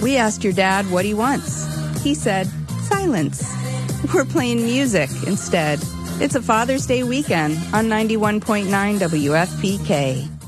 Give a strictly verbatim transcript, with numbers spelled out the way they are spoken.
We asked your dad what he wants. He said, silence. We're playing music instead. It's a Father's Day weekend on ninety-one point nine W F P K.